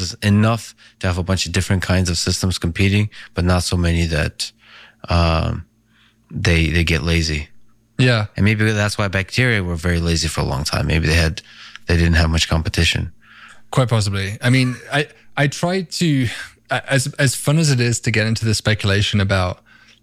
resources enough to have a bunch of different kinds of systems competing, but not so many that they get lazy. Yeah. And maybe that's why bacteria were very lazy for a long time. Maybe they didn't have much competition. Quite possibly. I mean, I tried to, as fun as it is to get into the speculation about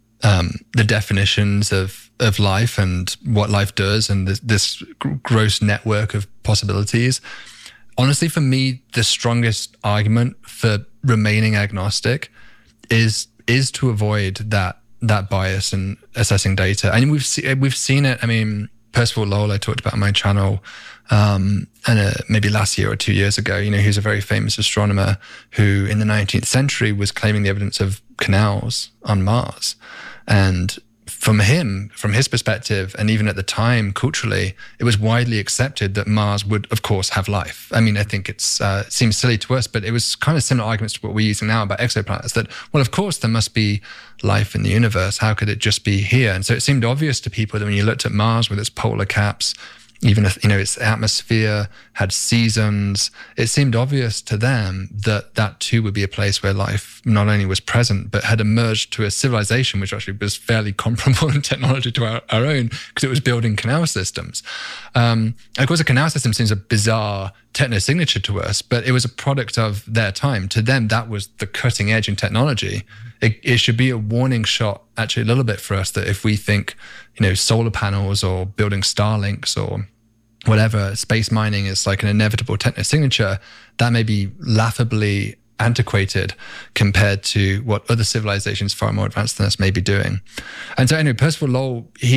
the definitions of life and what life does and this gross network of possibilities, honestly, for me, the strongest argument for remaining agnostic is to avoid that bias in assessing data. And we've seen it. I mean, Percival Lowell, I talked about on my channel, and maybe last year or 2 years ago, who's a very famous astronomer who in the 19th century was claiming the evidence of canals on Mars. And from his perspective, and even at the time, culturally, it was widely accepted that Mars would, of course, have life. I mean, I think it seems silly to us, but it was kind of similar arguments to what we're using now about exoplanets, that, well, of course, there must be life in the universe. How could it just be here? And so it seemed obvious to people that when you looked at Mars with its polar caps, even if, its atmosphere had seasons, it seemed obvious to them that too would be a place where life not only was present, but had emerged to a civilization which actually was fairly comparable in technology to our own, because it was building canal systems. Of course, a canal system seems a bizarre techno-signature to us, but it was a product of their time. To them, that was the cutting edge in technology. It should be a warning shot, actually, a little bit for us, that if we think, solar panels or building Starlinks or whatever, space mining is like an inevitable techno-signature, that may be laughably antiquated compared to what other civilizations far more advanced than us may be doing. And so anyway, Percival Lowell, he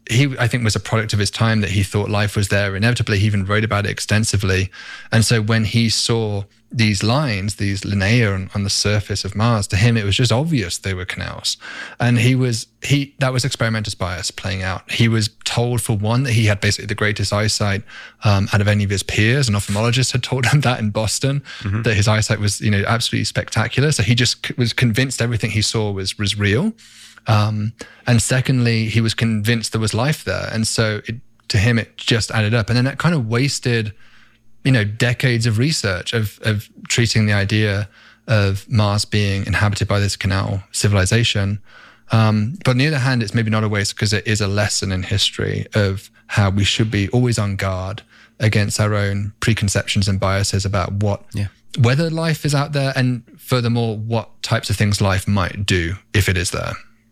I think was a product of his time, that he thought life was there inevitably. He even wrote about it extensively. And so when he saw these lines, these lineae on the surface of Mars, to him, it was just obvious they were canals. And that was experimentalist bias playing out. He was told, for one, that he had basically the greatest eyesight out of any of his peers. An ophthalmologist had told him that in Boston, that his eyesight was, absolutely spectacular. So he just was convinced everything he saw was real. And secondly, he was convinced there was life there. And so to him, it just added up. And then that kind of wasted decades of research of treating the idea of Mars being inhabited by this canal civilization. But on the other hand, it's maybe not a waste, because it is a lesson in history of how we should be always on guard against our own preconceptions and biases about whether life is out there, and furthermore, what types of things life might do if it is there.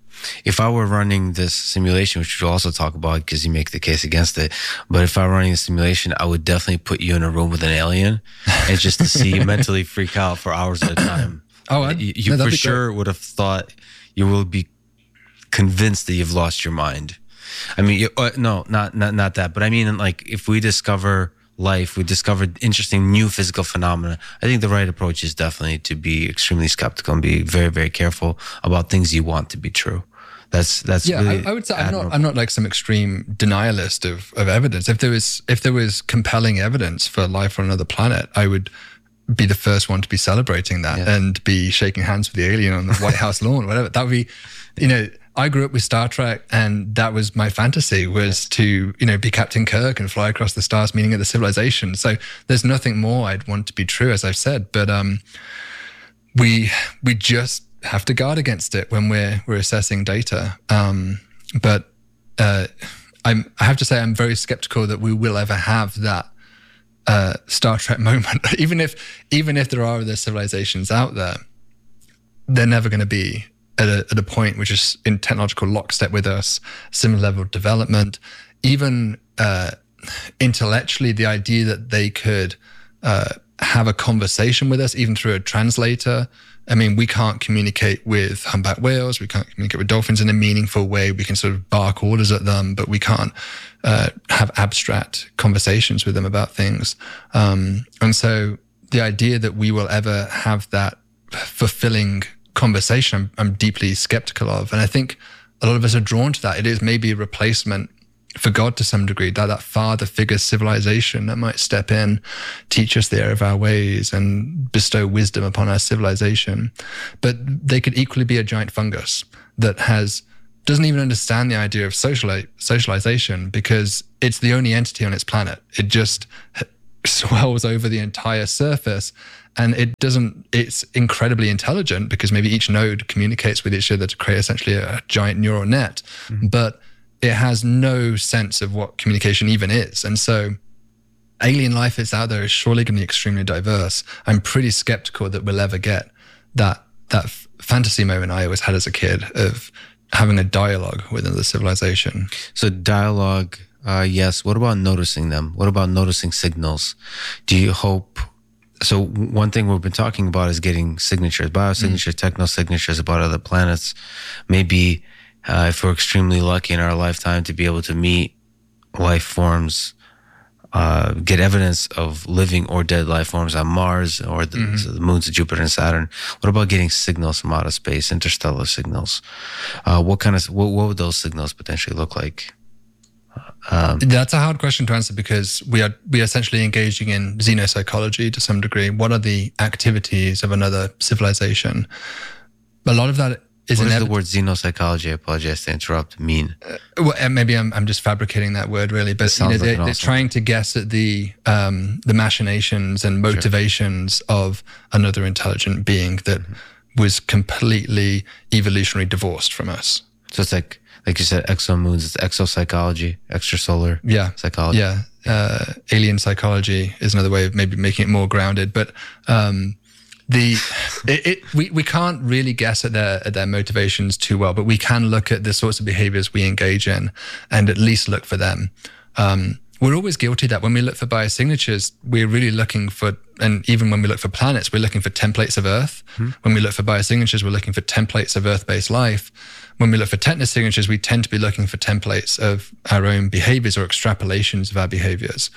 If I were running this simulation, which we'll also talk about because you make the case against it, but if I were running a simulation, I would definitely put you in a room with an alien and just to see you mentally freak out for hours at a time. You for sure would have thought, you will be convinced that you've lost your mind. I mean, no, not that, but I mean, like, if we discover life, we discovered interesting new physical phenomena, I think the right approach is definitely to be extremely skeptical and be very, very careful about things you want to be true. That's really I would say I'm not like some extreme denialist of evidence. If there was compelling evidence for life on another planet, I would be the first one to be celebrating that and be shaking hands with the alien on the White House lawn, whatever. That would be, I grew up with Star Trek, and that was my fantasy, was to, be Captain Kirk and fly across the stars, meeting other civilizations. So there's nothing more I'd want to be true, as I've said. But we just have to guard against it when we're assessing data. But I have to say, I'm very skeptical that we will ever have that Star Trek moment. Even if there are other civilizations out there, they're never going to be at a point which is in technological lockstep with us, similar level of development. Even intellectually, the idea that they could have a conversation with us, even through a translator. I mean, we can't communicate with humpback whales. We can't communicate with dolphins in a meaningful way. We can sort of bark orders at them, but we can't have abstract conversations with them about things. And so the idea that we will ever have that fulfilling conversation, I'm deeply skeptical of. And I think a lot of us are drawn to that. It is maybe a replacement for God to some degree, that father figure civilization that might step in, teach us the error of our ways, and bestow wisdom upon our civilization. But they could equally be a giant fungus that doesn't even understand the idea of socialization, because it's the only entity on its planet. It just swells over the entire surface And it's incredibly intelligent because maybe each node communicates with each other to create essentially a giant neural net, but it has no sense of what communication even is. And so alien life that's out there is surely going to be extremely diverse. I'm pretty skeptical that we'll ever get that fantasy moment I always had as a kid of having a dialogue with another civilization. So dialogue, yes. What about noticing them? What about noticing signals? Do you hope... So one thing we've been talking about is getting signatures, biosignatures, techno-signatures about other planets. Maybe if we're extremely lucky in our lifetime to be able to meet life forms, get evidence of living or dead life forms on Mars or the moons of Jupiter and Saturn. What about getting signals from outer space, interstellar signals? What would those signals potentially look like? That's a hard question to answer because we are essentially engaging in xenopsychology to some degree. What are the activities of another civilization? A lot of that is... What does the word xenopsychology, I apologize to interrupt, mean? Well, maybe I'm just fabricating that word really, but they're trying to guess at the machinations and motivations of another intelligent being that was completely evolutionarily divorced from us. So it's like you said, exomoons, it's exopsychology, extrasolar psychology. Yeah. Alien psychology is another way of maybe making it more grounded. But we can't really guess at their motivations too well, but we can look at the sorts of behaviors we engage in and at least look for them. We're always guilty that when we look for biosignatures, we're really looking for, and even when we look for planets, we're looking for templates of Earth. When we look for biosignatures, we're looking for templates of Earth-based life. When we look for technosignatures, we tend to be looking for templates of our own behaviors or extrapolations of our behaviors.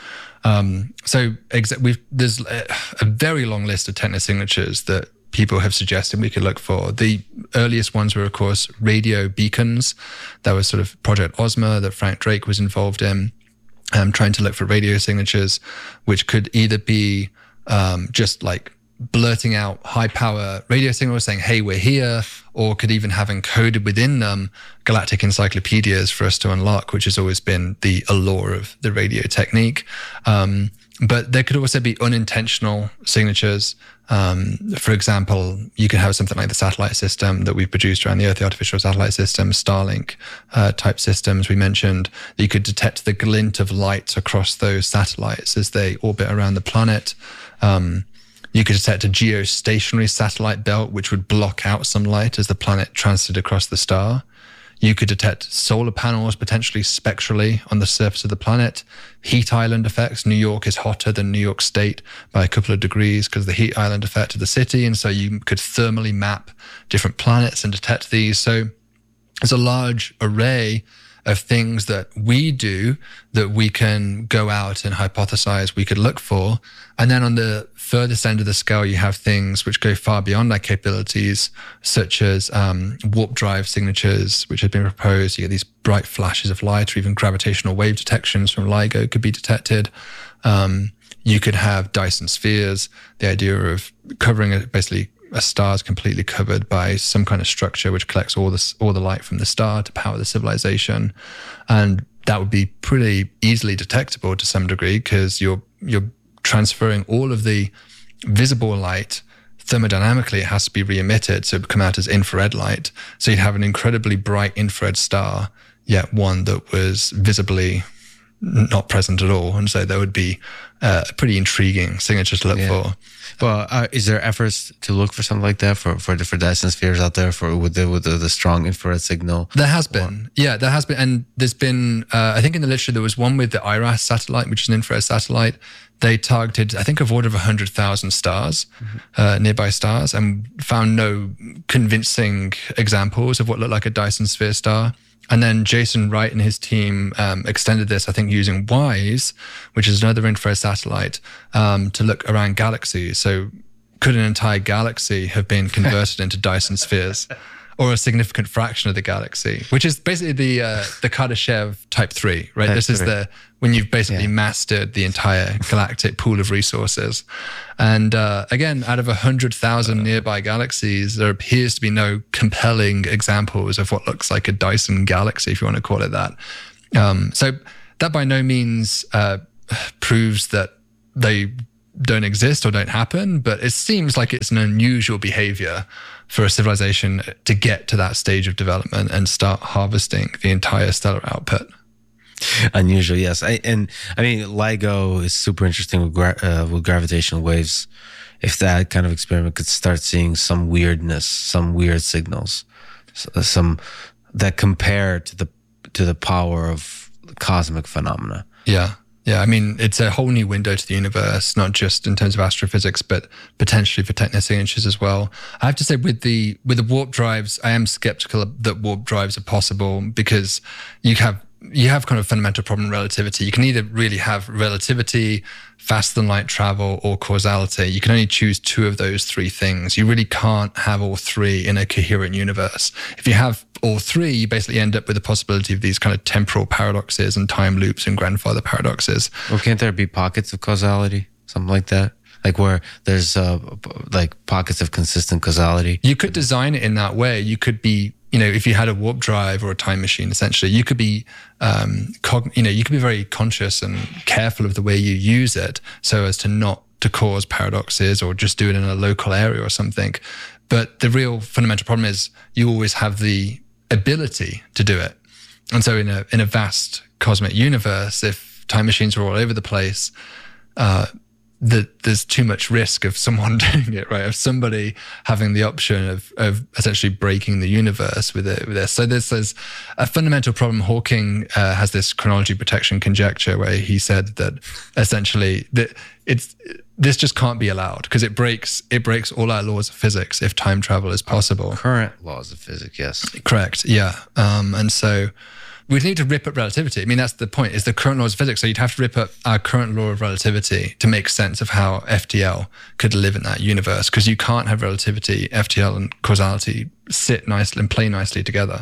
So there's a very long list of technosignatures that people have suggested we could look for. The earliest ones were, of course, radio beacons. That was sort of Project Ozma that Frank Drake was involved in, trying to look for radio signatures, which could either be just like blurting out high power radio signals saying, hey, we're here, or could even have encoded within them galactic encyclopedias for us to unlock, which has always been the allure of the radio technique. But there could also be unintentional signatures. For example, you could have something like the satellite system that we've produced around the Earth, the artificial satellite system, Starlink type systems we mentioned. You could detect the glint of light across those satellites as they orbit around the planet. You could detect a geostationary satellite belt, which would block out some light as the planet transited across the star. You could detect solar panels potentially spectrally on the surface of the planet. Heat island effects. New York is hotter than New York State by a couple of degrees because of the heat island effect of the city. And so you could thermally map different planets and detect these. So there's a large array of things that we do that we can go out and hypothesize we could look for. And then on the furthest end of the scale, you have things which go far beyond our capabilities, such as warp drive signatures, which have been proposed. You get these bright flashes of light, or even gravitational wave detections from LIGO could be detected. You could have Dyson spheres, the idea of covering basically a star is completely covered by some kind of structure which collects all the light from the star to power the civilization. And that would be pretty easily detectable to some degree because you're transferring all of the visible light. Thermodynamically, it has to be re-emitted, so it would come out as infrared light. So you'd have an incredibly bright infrared star, yet one that was visibly not present at all. And so there would be a pretty intriguing signature to look for. Well, is there efforts to look for something like that for Dyson spheres out there with the strong infrared signal? There has been. Yeah, there has been. And there's been, I think in the literature, there was one with the IRAS satellite, which is an infrared satellite. They targeted, I think, of order of 100,000 stars, nearby stars, and found no convincing examples of what looked like a Dyson sphere star. And then Jason Wright and his team extended this, I think, using WISE, which is another infrared satellite, to look around galaxies. So could an entire galaxy have been converted into Dyson spheres, or a significant fraction of the galaxy, which is basically the Kardashev Type 3, right? This is when you've basically mastered the entire galactic pool of resources. And again, out of 100,000 nearby galaxies, there appears to be no compelling examples of what looks like a Dyson galaxy, if you want to call it that. So that by no means proves that don't exist or don't happen, but it seems like it's an unusual behavior for a civilization to get to that stage of development and start harvesting the entire stellar output. Unusual, yes. I mean, LIGO is super interesting with gravitational waves. If that kind of experiment could start seeing some weirdness, some weird signals, some that compare to the power of cosmic phenomena. Yeah. Yeah, I mean, it's a whole new window to the universe, not just in terms of astrophysics, but potentially for technosignatures as well. I have to say, with the warp drives, I am skeptical that warp drives are possible, because you have kind of fundamental problem relativity. You can either really have relativity, faster than light travel, or causality. You can only choose two of those three things. You really can't have all three in a coherent universe. If you have all three, you basically end up with the possibility of these kind of temporal paradoxes and time loops and grandfather paradoxes. Well, can't there be pockets of causality? Something like that? Like where there's like pockets of consistent causality? You could design it in that way. You could be, if you had a warp drive or a time machine, essentially, you could be, you could be very conscious and careful of the way you use it, so as to not to cause paradoxes or just do it in a local area or something. But the real fundamental problem is you always have the ability to do it. And so in a vast cosmic universe, if time machines are all over the place, there's too much risk of someone doing it, right? Of somebody having the option of essentially breaking the universe with this. So there's a fundamental problem. Hawking has this chronology protection conjecture where he said that essentially that this just can't be allowed, because it breaks all our laws of physics if time travel is possible. Current laws of physics, yes. Correct, yeah. And so we'd need to rip up relativity. I mean, that's the point, is the current laws of physics. So you'd have to rip up our current law of relativity to make sense of how FTL could live in that universe, because you can't have relativity, FTL, and causality sit nicely and play nicely together.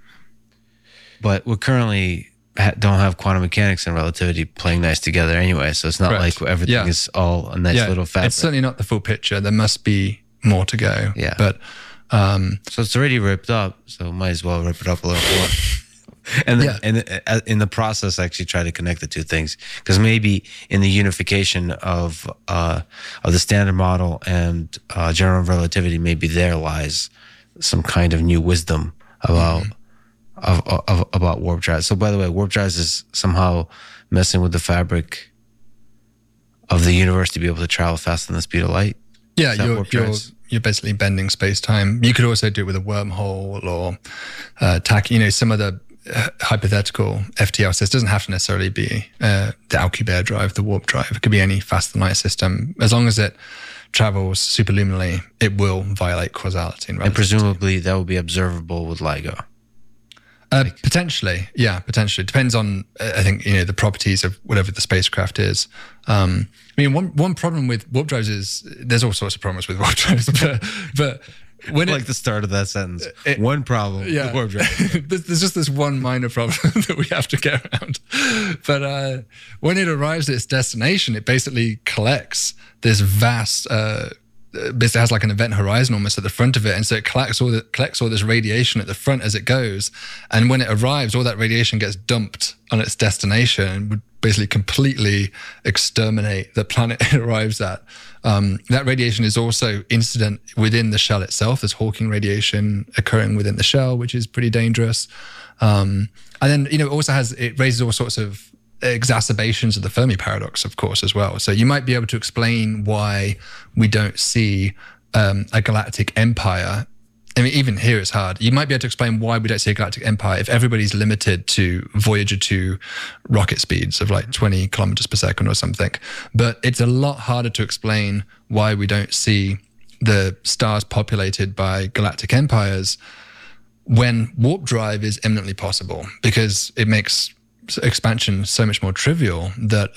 But we currently don't have quantum mechanics and relativity playing nice together anyway, so it's not Correct. like everything is all a nice little fabric. It's certainly not the full picture. There must be more to go. Yeah. But so it's already ripped up, so might as well rip it up a little more. And then, and in the process, actually try to connect the two things, because maybe in the unification of the standard model and general relativity, maybe there lies some kind of new wisdom about about warp drives. So, by the way, warp drives is somehow messing with the fabric of the universe to be able to travel faster than the speed of light. Yeah, you're basically bending space time. You could also do it with a wormhole or some of the hypothetical FTL systems. It doesn't have to necessarily be the Alcubierre drive, the warp drive. It could be any faster than light system. As long as it travels superluminally, it will violate causality and relativity. And presumably that will be observable with LIGO. Potentially. Depends on, I think, the properties of whatever the spacecraft is. I mean, one problem with warp drives is there's all sorts of problems with warp drives, but when like the start of that sentence, one problem with warp drives. There's just this one minor problem that we have to get around. But when it arrives at its destination, it basically collects this vast basically has like an event horizon almost at the front of it, and so it collects all this radiation at the front as it goes, and when it arrives, all that radiation gets dumped on its destination and would basically completely exterminate the planet it arrives at. That radiation is also incident within the shell itself. There's Hawking radiation occurring within the shell, which is pretty dangerous. And then it raises all sorts of exacerbations of the Fermi paradox, of course, as well. So you might be able to explain why we don't see a galactic empire. I mean, even here it's hard. You might be able to explain why we don't see a galactic empire if everybody's limited to Voyager 2 rocket speeds of like 20 kilometers per second or something. But it's a lot harder to explain why we don't see the stars populated by galactic empires when warp drive is eminently possible, because it makes expansion so much more trivial that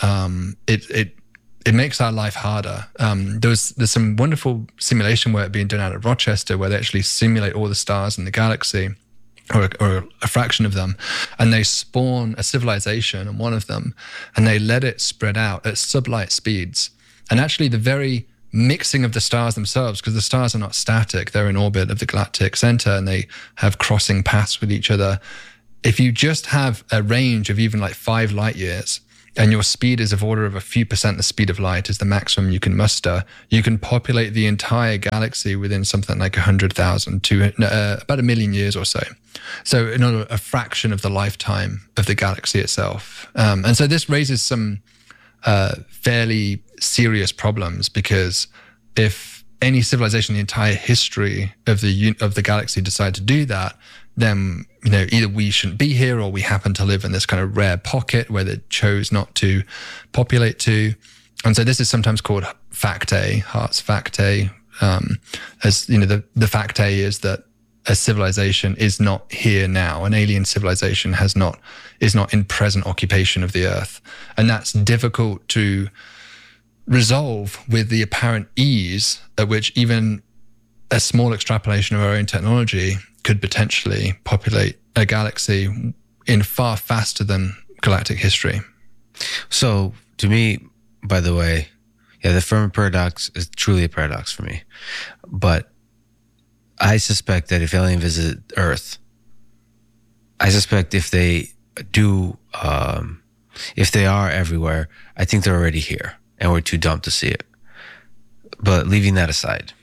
it makes our life harder. There's some wonderful simulation work being done out of Rochester where they actually simulate all the stars in the galaxy, or a fraction of them, and they spawn a civilization on one of them, and they let it spread out at sublight speeds. And actually the very mixing of the stars themselves, because the stars are not static, they're in orbit of the galactic center and they have crossing paths with each other. If you just have a range of even like 5 light years, and your speed is of order of a few percent the speed of light is the maximum you can muster, you can populate the entire galaxy within something like 100,000 to about 1 million years or so. So another a fraction of the lifetime of the galaxy itself. And so this raises some fairly serious problems, because if any civilization in the entire history of the galaxy decide to do that, then either we shouldn't be here, or we happen to live in this kind of rare pocket where they chose not to populate to. And so this is sometimes called fact A, Hart's fact A. As the fact A is that a civilization is not here now. An alien civilization is not in present occupation of the Earth, and that's difficult to resolve with the apparent ease at which even a small extrapolation of our own technology could potentially populate a galaxy in far faster than galactic history. So to me, by the way, the Fermi paradox is truly a paradox for me. But I suspect that if aliens visit Earth, I suspect if they do, if they are everywhere, I think they're already here and we're too dumb to see it. But leaving that aside,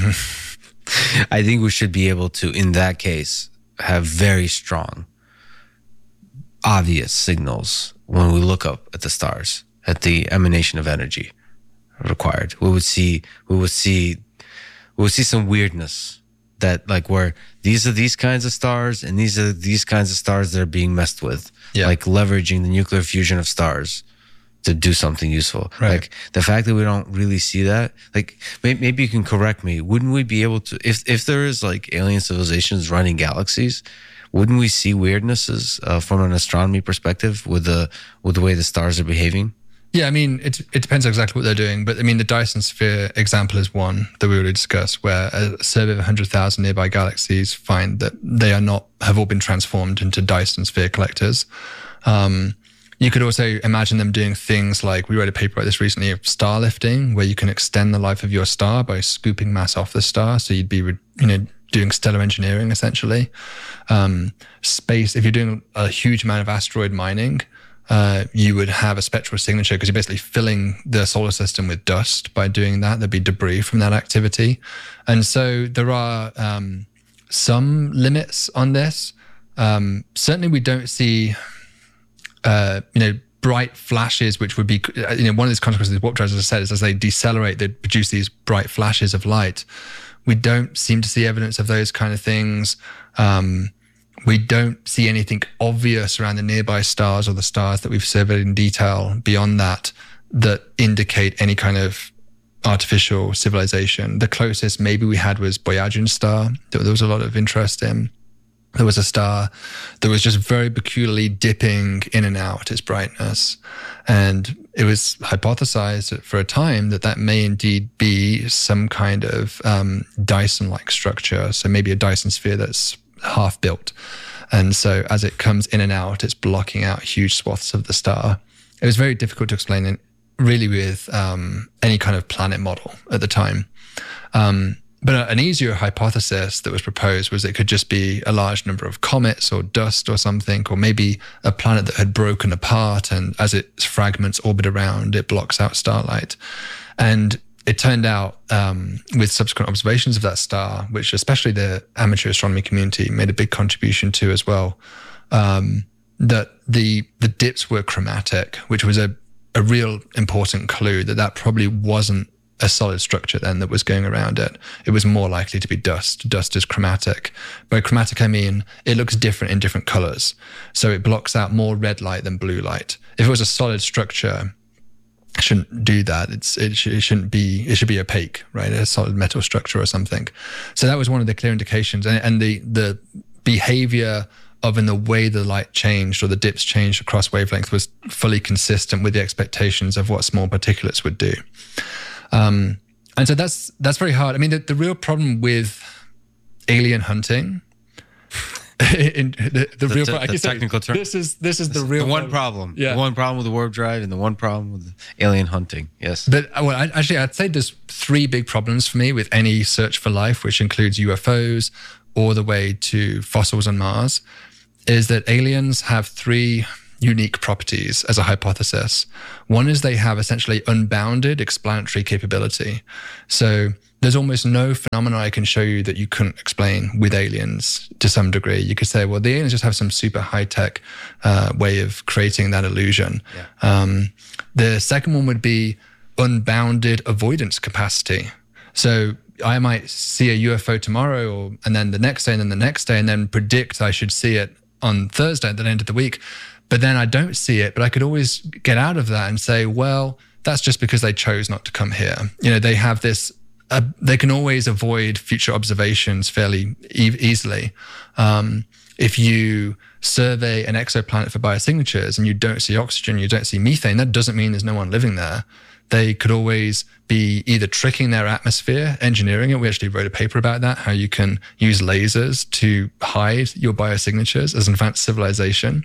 I think we should be able to, in that case, have very strong, obvious signals when we look up at the stars, at the emanation of energy required. We would see some weirdness that, like, where these are these kinds of stars and these are these kinds of stars that are being messed with, like leveraging the nuclear fusion of stars to do something useful. Right. Like the fact that we don't really see that, like maybe you can correct me. Wouldn't we be able to, if there is like alien civilizations running galaxies, wouldn't we see weirdnesses from an astronomy perspective with the way the stars are behaving? Yeah, I mean, it depends exactly what they're doing. But I mean, the Dyson Sphere example is one that we already discussed, where a survey of 100,000 nearby galaxies find that they have all been transformed into Dyson Sphere collectors. You could also imagine them doing things like, we read a paper about this recently, of star lifting, where you can extend the life of your star by scooping mass off the star. So you'd be, doing stellar engineering, essentially. Space, if you're doing a huge amount of asteroid mining, you would have a spectral signature, because you're basically filling the solar system with dust by doing that. There'd be debris from that activity. And so there are some limits on this. Certainly we don't see bright flashes, which would be, one of these consequences of warp drives, as I said, is as they decelerate, they produce these bright flashes of light. We don't seem to see evidence of those kind of things. We don't see anything obvious around the nearby stars or the stars that we've surveyed in detail beyond that indicate any kind of artificial civilization. The closest maybe we had was Boyajian star that there was a lot of interest in. There was a star that was just very peculiarly dipping in and out its brightness. And it was hypothesized for a time that may indeed be some kind of Dyson-like structure. So maybe a Dyson sphere that's half built. And so as it comes in and out, it's blocking out huge swaths of the star. It was very difficult to explain really with any kind of planet model at the time. But an easier hypothesis that was proposed was it could just be a large number of comets or dust or something, or maybe a planet that had broken apart, and as its fragments orbit around, it blocks out starlight. And it turned out, with subsequent observations of that star, which especially the amateur astronomy community made a big contribution to as well, that the dips were chromatic, which was a real important clue that probably wasn't a solid structure then that was going around it. It was more likely to be dust. Dust is chromatic. By chromatic, I mean it looks different in different colors. So it blocks out more red light than blue light. If it was a solid structure, it shouldn't do that. It should be opaque, right? A solid metal structure or something. So that was one of the clear indications. And the behavior of in the way the light changed or the dips changed across wavelength was fully consistent with the expectations of what small particulates would do. And so that's very hard. I mean, the real problem with alien hunting, the real problem, technical term. This is the real one problem. Yeah. The one problem with the warp drive and the one problem with alien hunting. Yes. But I'd say there's three big problems for me with any search for life, which includes UFOs all the way to fossils on Mars, is that aliens have three unique properties as a hypothesis. One is they have essentially unbounded explanatory capability. So there's almost no phenomena I can show you that you couldn't explain with aliens to some degree. You could say, well, the aliens just have some super high-tech way of creating that illusion. Yeah. The second one would be unbounded avoidance capacity. So I might see a UFO tomorrow, and then the next day, and then the next day, and then predict I should see it on Thursday at the end of the week. But then I don't see it, but I could always get out of that and say, well, that's just because they chose not to come here. You know, they have this, they can always avoid future observations fairly easily. If you survey an exoplanet for biosignatures and you don't see oxygen, you don't see methane, that doesn't mean there's no one living there. They could always be either tricking their atmosphere, engineering it. We actually wrote a paper about that, how you can use lasers to hide your biosignatures as an advanced civilization.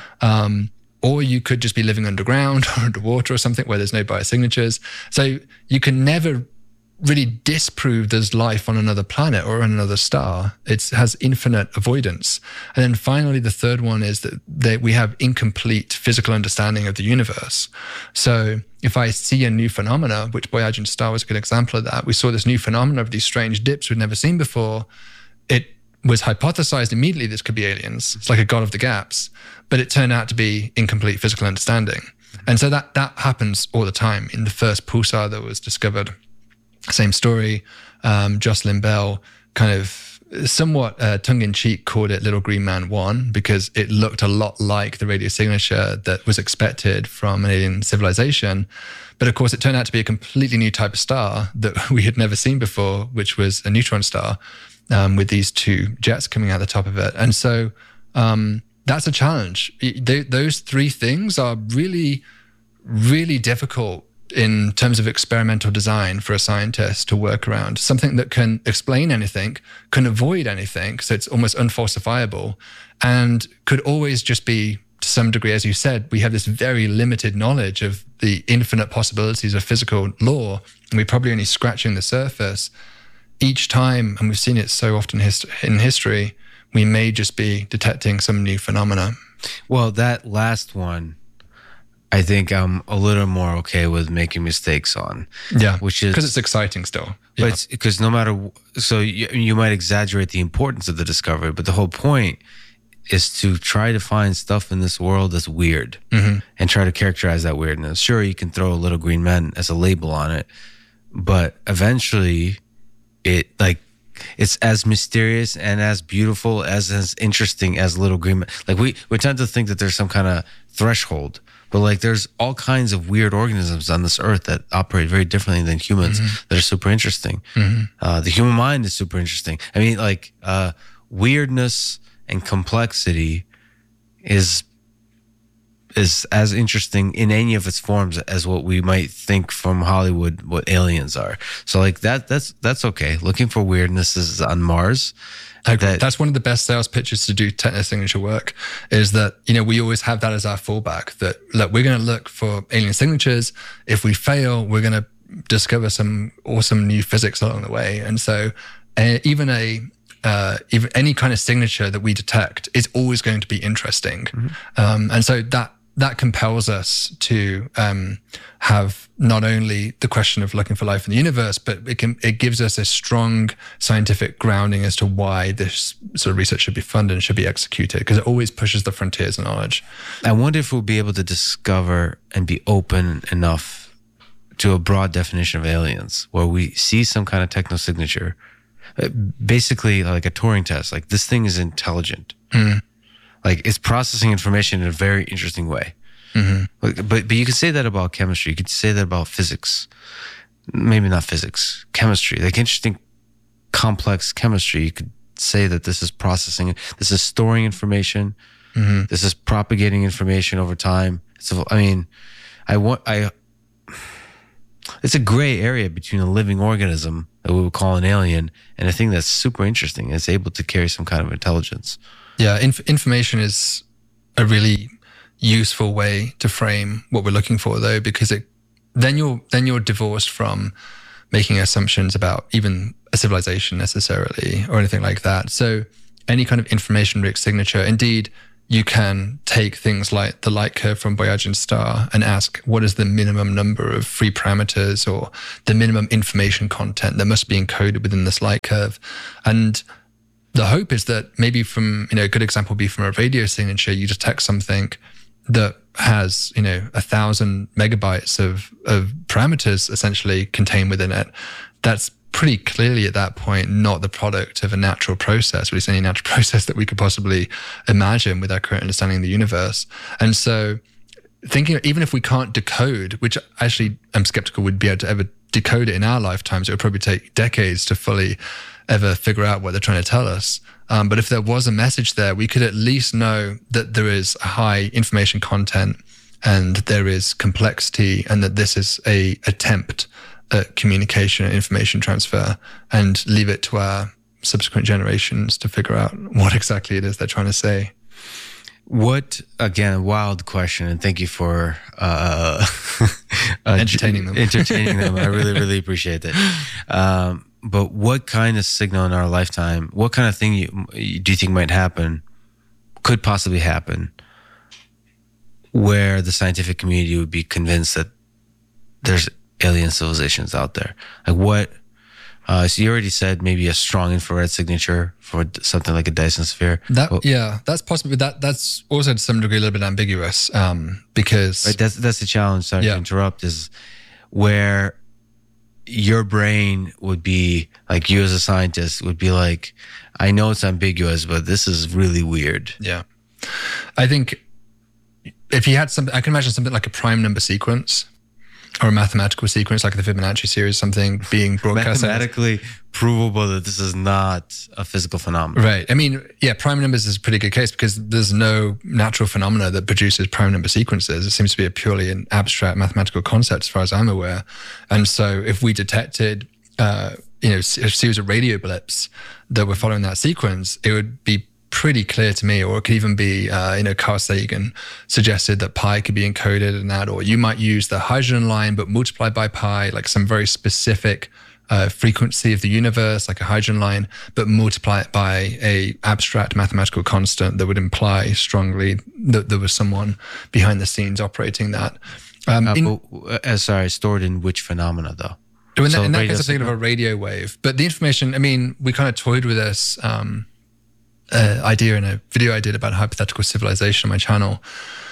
Or you could just be living underground or underwater or something where there's no biosignatures. So you can never really disprove there's life on another planet or on another star. It has infinite avoidance. And then finally, the third one is that we have incomplete physical understanding of the universe. So if I see a new phenomena, which Voyager star was a good example of that, we saw this new phenomena of these strange dips we'd never seen before. It was hypothesized immediately this could be aliens. It's like a god of the gaps, but it turned out to be incomplete physical understanding. And so that happens all the time. In the first pulsar that was discovered, same story. Jocelyn Bell kind of somewhat tongue-in-cheek called it Little Green Man 1 because it looked a lot like the radio signature that was expected from an alien civilization. But of course, it turned out to be a completely new type of star that we had never seen before, which was a neutron star with these two jets coming out the top of it. And so that's a challenge. Those three things are really, really difficult in terms of experimental design for a scientist to work around. Something that can explain anything, can avoid anything, so it's almost unfalsifiable, and could always just be, to some degree, as you said, we have this very limited knowledge of the infinite possibilities of physical law, and we're probably only scratching the surface. Each time, and we've seen it so often in history, we may just be detecting some new phenomena. Well, that last one, I think I'm a little more okay with making mistakes on. Yeah, which is because it's exciting still. But it's because no matter, so you might exaggerate the importance of the discovery, but the whole point is to try to find stuff in this world that's weird and try to characterize that weirdness. Sure, you can throw a Little Green Man as a label on it, but eventually it's as mysterious and as beautiful, as interesting as Little Green Man. Like we tend to think that there's some kind of threshold. But like there's all kinds of weird organisms on this earth that operate very differently than humans that are super interesting. The human mind is super interesting. I mean, like weirdness and complexity is as interesting in any of its forms as what we might think from Hollywood what aliens are. So like that's okay. Looking for weirdnesses on Mars. That's one of the best sales pitches to do techno-signature work, is that, you know, we always have that as our fallback, that look, we're going to look for alien signatures. If we fail, we're going to discover some awesome new physics along the way. And so even any kind of signature that we detect is always going to be interesting. And so that compels us to have not only the question of looking for life in the universe, but it gives us a strong scientific grounding as to why this sort of research should be funded and should be executed, because it always pushes the frontiers of knowledge. I wonder if we'll be able to discover and be open enough to a broad definition of aliens, where we see some kind of techno-signature, basically like a Turing test, like this thing is intelligent. Like it's processing information in a very interesting way. But you could say that about chemistry. You could say that about physics. Maybe not physics, chemistry. Like interesting, complex chemistry. You could say that this is processing. This is storing information. This is propagating information over time. It's a gray area between a living organism that we would call an alien and a thing that's super interesting. It's able to carry some kind of intelligence. Yeah, information is a really useful way to frame what we're looking for, though, because then you're divorced from making assumptions about even a civilization necessarily or anything like that. So any kind of information-rich signature, indeed, you can take things like the light curve from Boyajian star and ask, what is the minimum number of free parameters or the minimum information content that must be encoded within this light curve? And the hope is that maybe from, a good example would be from a radio signature, you detect something that has, 1,000 megabytes of parameters essentially contained within it. That's pretty clearly at that point not the product of a natural process, or at least any natural process that we could possibly imagine with our current understanding of the universe. And so thinking, even if we can't decode, which actually I'm skeptical we'd be able to ever decode it in our lifetimes, it would probably take decades to fully ever figure out what they're trying to tell us. But if there was a message there, we could at least know that there is a high information content and there is complexity, and that this is a attempt at communication and information transfer, and leave it to our subsequent generations to figure out what exactly it is they're trying to say. What, again, a wild question, and thank you for entertaining them. I really, really appreciate it. But what kind of signal in our lifetime, what kind of thing do you think might happen, could possibly happen, where the scientific community would be convinced that there's alien civilizations out there? Like what? So you already said maybe a strong infrared signature for something like a Dyson sphere. That's possibly that's also to some degree a little bit ambiguous, because right, that's the challenge. Sorry to interrupt. Is where your brain would be like, you as a scientist would be like, I know it's ambiguous, but this is really weird. Yeah, I think if you had something, I can imagine something like a prime number sequence, or a mathematical sequence like the Fibonacci series, something being broadcast. Mathematically provable that this is not a physical phenomenon. Right. I mean, yeah, prime numbers is a pretty good case because there's no natural phenomena that produces prime number sequences. It seems to be purely an abstract mathematical concept as far as I'm aware. And so if we detected, a series of radio blips that were following that sequence, it would be pretty clear to me, or it could even be, Carl Sagan suggested that pi could be encoded in that, or you might use the hydrogen line, but multiplied by pi, like some very specific frequency of the universe, like a hydrogen line, but multiply it by a abstract mathematical constant that would imply strongly that there was someone behind the scenes operating that. Stored in which phenomena though? In that case, I'm thinking of a radio wave. But the information, I mean, we kind of toyed with this idea in a video I did about hypothetical civilization on my channel.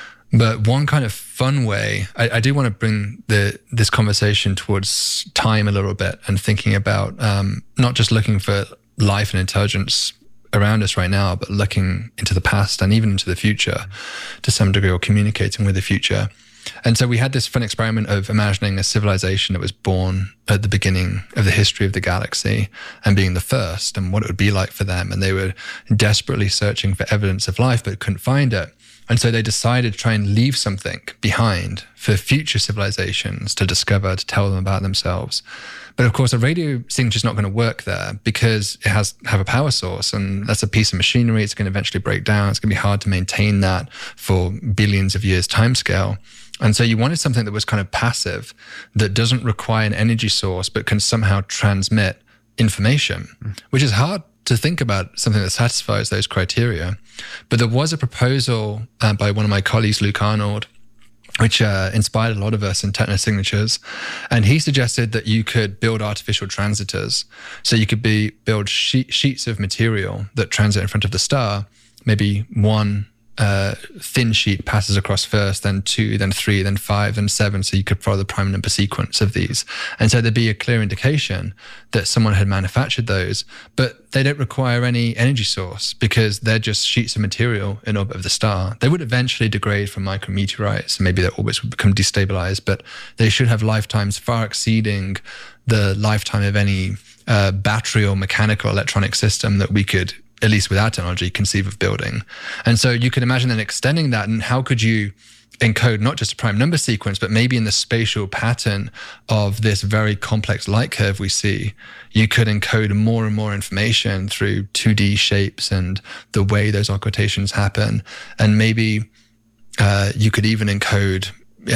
But one kind of fun way, I do want to bring this conversation towards time a little bit, and thinking about not just looking for life and intelligence around us right now, but looking into the past and even into the future to some degree, or communicating with the future. And so we had this fun experiment of imagining a civilization that was born at the beginning of the history of the galaxy and being the first, and what it would be like for them. And they were desperately searching for evidence of life, but couldn't find it. And so they decided to try and leave something behind for future civilizations to discover, to tell them about themselves. But of course, a radio signature is not going to work there because it has to have a power source, and that's a piece of machinery. It's going to eventually break down. It's going to be hard to maintain that for billions of years timescale. And so you wanted something that was kind of passive, that doesn't require an energy source, but can somehow transmit information, which is hard to think about something that satisfies those criteria. But there was a proposal by one of my colleagues, Luke Arnold, which inspired a lot of us in technosignatures. And he suggested that you could build artificial transitors. So you could build sheets of material that transit in front of the star. Maybe one thin sheet passes across first, then 2, then 3, then 5, then 7. So you could follow the prime number sequence of these. And so there'd be a clear indication that someone had manufactured those, but they don't require any energy source because they're just sheets of material in orbit of the star. They would eventually degrade from micrometeorites, and maybe their orbits would become destabilized, but they should have lifetimes far exceeding the lifetime of any battery or mechanical electronic system that we could, at least with our technology, conceive of building. And so you can imagine then extending that, and how could you encode not just a prime number sequence, but maybe in the spatial pattern of this very complex light curve we see, you could encode more and more information through 2D shapes and the way those occultations happen. And maybe you could even encode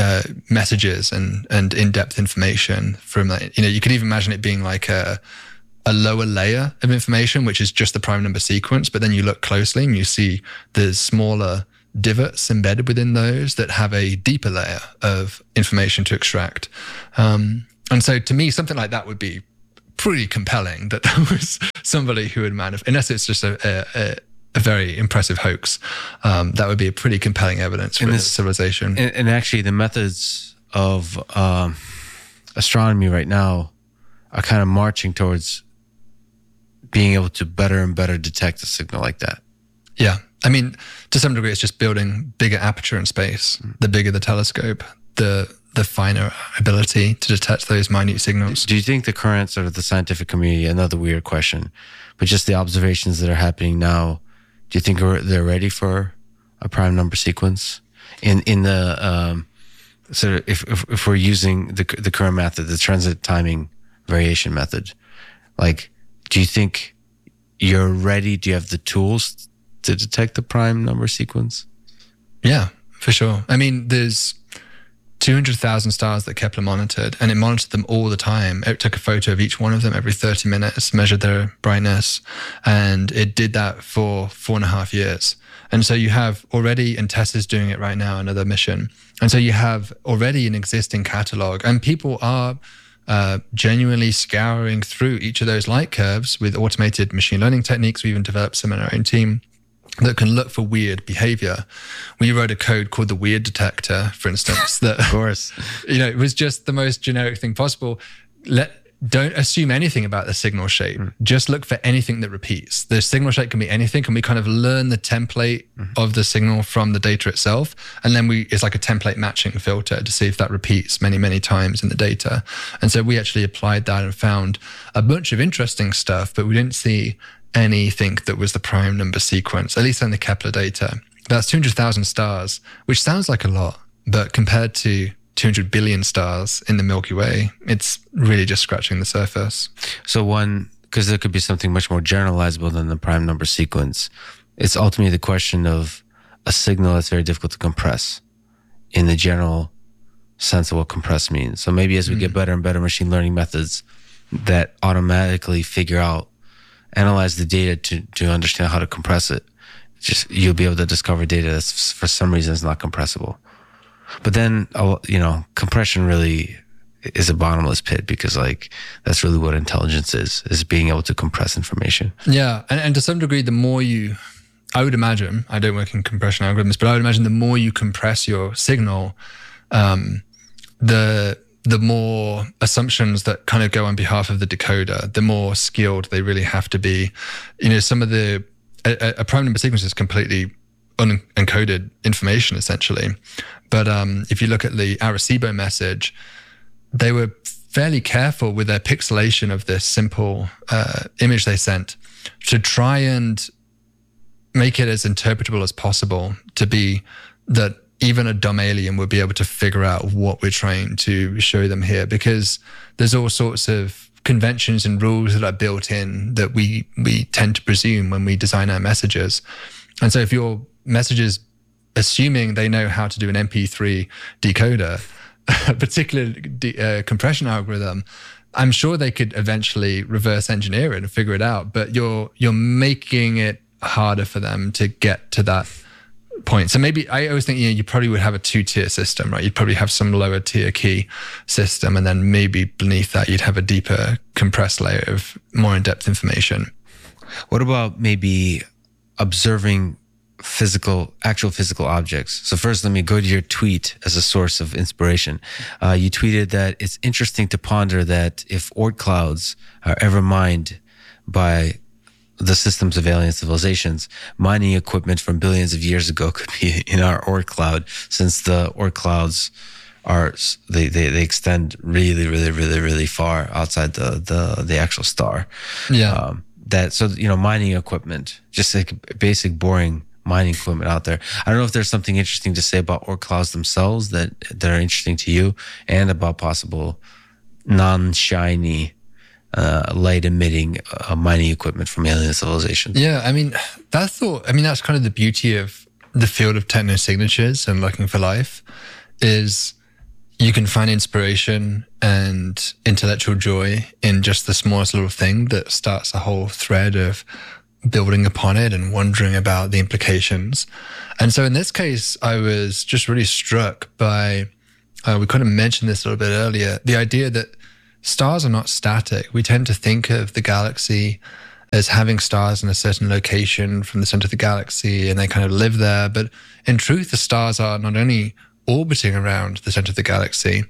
messages and in-depth information from that. You could even imagine it being like a lower layer of information, which is just the prime number sequence, but then you look closely and you see the smaller divots embedded within those that have a deeper layer of information to extract. And so to me, something like that would be pretty compelling, that there was somebody who would unless it's just a very impressive hoax, that would be a pretty compelling evidence for this civilization. And actually, the methods of astronomy right now are kind of marching towards being able to better and better detect a signal like that. Yeah. I mean, to some degree, it's just building bigger aperture in space. The bigger the telescope, the finer ability to detect those minute signals. Do you think the current sort of the scientific community, another weird question, but just the observations that are happening now, do you think they're ready for a prime number sequence? In the sort of if we're using the current method, the transit timing variation method, like, do you think you're ready? Do you have the tools to detect the prime number sequence? Yeah, for sure. I mean, there's 200,000 stars that Kepler monitored, and it monitored them all the time. It took a photo of each one of them every 30 minutes, measured their brightness, and it did that for 4.5 years. And so you have already, and Tesla's doing it right now, another mission. And so you have already an existing catalog, and people are genuinely scouring through each of those light curves with automated machine learning techniques. We even developed some in our own team that can look for weird behavior. We wrote a code called the weird detector, for instance, that, of course, it was just the most generic thing possible. Don't assume anything about the signal shape. Just look for anything that repeats. The signal shape can be anything, and we kind of learn the template of the signal from the data itself. And then it's like a template matching filter to see if that repeats many, many times in the data. And so we actually applied that and found a bunch of interesting stuff, but we didn't see anything that was the prime number sequence, at least on the Kepler data. That's 200,000 stars, which sounds like a lot, but compared to 200 billion stars in the Milky Way, it's really just scratching the surface. So because there could be something much more generalizable than the prime number sequence, it's ultimately the question of a signal that's very difficult to compress in the general sense of what compress means. So maybe as we get better and better machine learning methods that automatically analyze the data to understand how to compress it, you'll be able to discover data that's for some reason is not compressible. But then, compression really is a bottomless pit, because that's really what intelligence is being able to compress information. Yeah. And to some degree, I would imagine, I don't work in compression algorithms, but I would imagine the more you compress your signal, the more assumptions that kind of go on behalf of the decoder, the more skilled they really have to be. Some of a prime number sequence is completely unencoded information, essentially. But if you look at the Arecibo message, they were fairly careful with their pixelation of this simple image they sent to try and make it as interpretable as possible, to be that even a dumb alien would be able to figure out what we're trying to show them here, because there's all sorts of conventions and rules that are built in that we tend to presume when we design our messages. And so if your messages, assuming they know how to do an MP3 decoder, a particular compression algorithm, I'm sure they could eventually reverse engineer it and figure it out. But you're making it harder for them to get to that point. So maybe I always think you probably would have a 2-tier system, right? You'd probably have some lower tier key system, and then maybe beneath that you'd have a deeper compressed layer of more in-depth information. What about maybe observing actual physical objects? So first, let me go to your tweet as a source of inspiration. You tweeted that it's interesting to ponder that if Oort clouds are ever mined by the systems of alien civilizations, mining equipment from billions of years ago could be in our Oort cloud, since the Oort clouds they extend really, really, really, really far outside the actual star. Yeah. Mining equipment, just like basic boring mining equipment out there. I don't know if there's something interesting to say about Oort clouds themselves that are interesting to you, and about possible non-shiny light emitting mining equipment from alien civilizations. Yeah, that's kind of the beauty of the field of technosignatures and looking for life, is you can find inspiration and intellectual joy in just the smallest little thing that starts a whole thread of building upon it and wondering about the implications. And so in this case, I was just really struck by, we kind of mentioned this a little bit earlier, the idea that stars are not static. We tend to think of the galaxy as having stars in a certain location from the center of the galaxy, and they kind of live there. But in truth, the stars are not only orbiting around the center of the galaxy,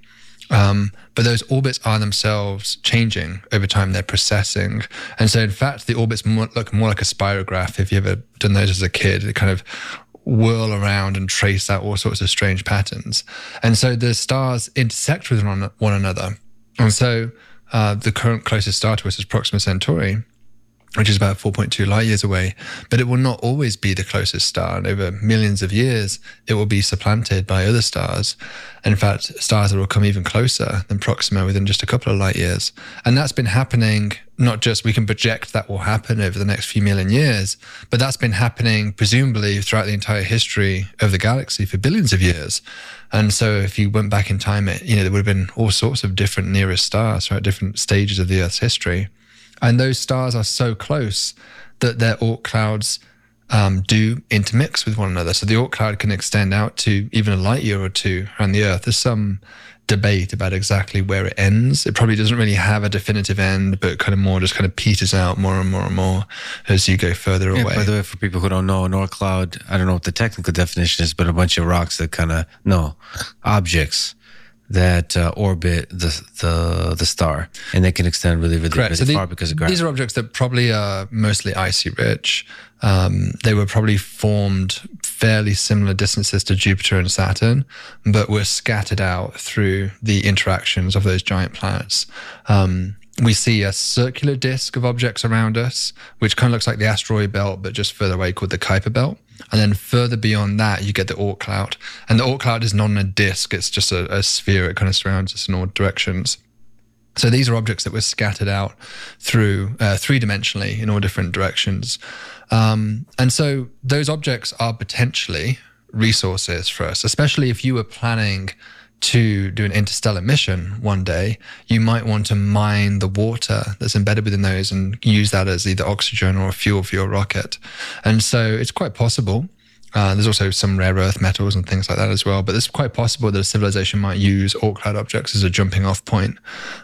but those orbits are themselves changing over time. They're precessing. And so in fact, the orbits look more like a spirograph. If you've ever done those as a kid, they kind of whirl around and trace out all sorts of strange patterns. And so the stars intersect with one another. And so the current closest star to us is Proxima Centauri, which is about 4.2 light years away, but it will not always be the closest star. And over millions of years, it will be supplanted by other stars. And in fact, stars that will come even closer than Proxima within just a couple of light years. And that's been happening, not just we can project that will happen over the next few million years, but that's been happening presumably throughout the entire history of the galaxy for billions of years. And so if you went back in time, there would have been all sorts of different nearest stars throughout different stages of the Earth's history. And those stars are so close that their Oort clouds do intermix with one another. So the Oort cloud can extend out to even a light year or two around the Earth. There's some debate about exactly where it ends. It probably doesn't really have a definitive end, but kind of peters out more and more and more as you go further away. By the way, for people who don't know, an Oort cloud, I don't know what the technical definition is, but a bunch of rocks that objects that orbit the star, and they can extend really far because of gravity. These are objects that probably are mostly icy rich. They were probably formed fairly similar distances to Jupiter and Saturn, but were scattered out through the interactions of those giant planets. We see a circular disk of objects around us, which kind of looks like the asteroid belt, but just further away, called the Kuiper belt. And then further beyond that, you get the Oort cloud. And the Oort cloud is not a disk, it's just a sphere. It kind of surrounds us in all directions. So these are objects that were scattered out through three-dimensionally in all different directions. And so those objects are potentially resources for us, especially if you were planning to do an interstellar mission one day. You might want to mine the water that's embedded within those and use that as either oxygen or fuel for your rocket. And so it's quite possible. There's also some rare earth metals and things like that as well, but it's quite possible that a civilization might use Oort cloud objects as a jumping off point.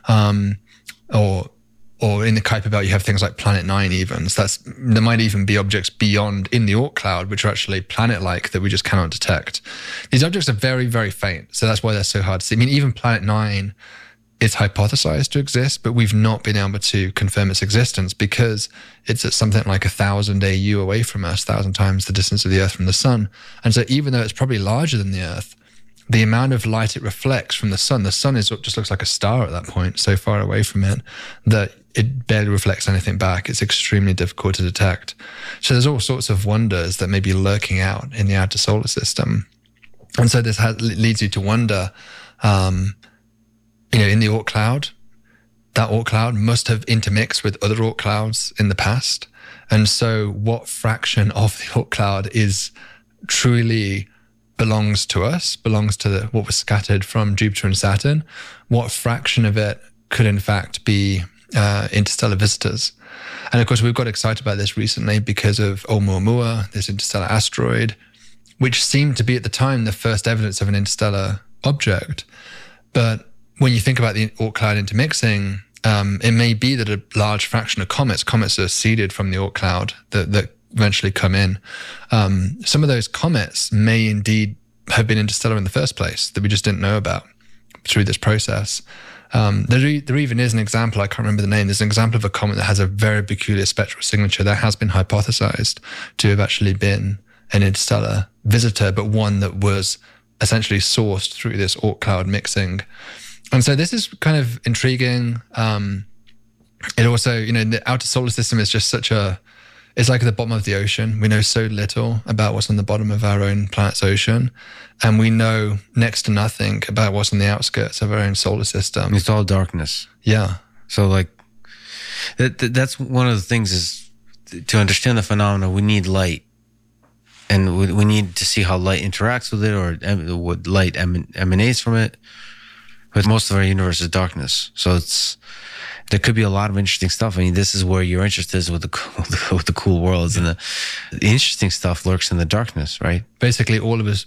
Or in the Kuiper belt, you have things like Planet 9 even. So there might even be objects beyond in the Oort cloud, which are actually planet-like that we just cannot detect. These objects are very, very faint. So that's why they're so hard to see. I mean, even Planet 9 is hypothesized to exist, but we've not been able to confirm its existence because it's at something like 1,000 AU away from us, 1,000 times the distance of the Earth from the sun. And so even though it's probably larger than the Earth, the amount of light it reflects from the sun just looks like a star at that point, so far away from it that it barely reflects anything back. It's extremely difficult to detect. So there's all sorts of wonders that may be lurking out in the outer solar system. And so this leads you to wonder, in the Oort cloud, that Oort cloud must have intermixed with other Oort clouds in the past. And so what fraction of the Oort cloud is truly belongs to us, belongs to what was scattered from Jupiter and Saturn? What fraction of it could in fact be interstellar visitors? And of course, we've got excited about this recently because of Oumuamua, this interstellar asteroid, which seemed to be at the time the first evidence of an interstellar object. But when you think about the Oort cloud intermixing, it may be that a large fraction of comets are seeded from the Oort cloud that eventually come in. Some of those comets may indeed have been interstellar in the first place that we just didn't know about through this process. There even is an example, I can't remember the name, there's an example of a comet that has a very peculiar spectral signature that has been hypothesized to have actually been an interstellar visitor, but one that was essentially sourced through this Oort cloud mixing. And so this is kind of intriguing. It also, the outer solar system is just it's like at the bottom of the ocean. We know so little about what's on the bottom of our own planet's ocean. And we know next to nothing about what's on the outskirts of our own solar system. It's all darkness. Yeah. So that's one of the things is to understand the phenomena, we need light. And we need to see how light interacts with it or what light emanates from it. But most of our universe is darkness. So There could be a lot of interesting stuff. I mean, this is where your interest is with the cool worlds, and the interesting stuff lurks in the darkness, right? Basically, all of us,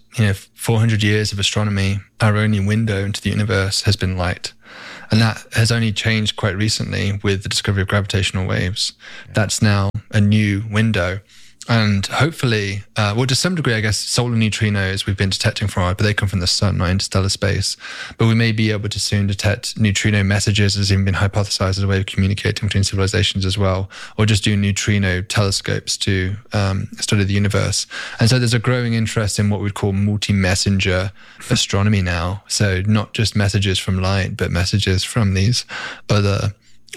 400 years of astronomy, our only window into the universe has been light. And that has only changed quite recently with the discovery of gravitational waves. That's now a new window. And hopefully, to some degree, I guess, solar neutrinos we've been detecting for a while, but they come from the sun, not interstellar space. But we may be able to soon detect neutrino messages, as even been hypothesized as a way of communicating between civilizations as well, or just do neutrino telescopes to study the universe. And so there's a growing interest in what we'd call multi-messenger astronomy now. So not just messages from light, but messages from these other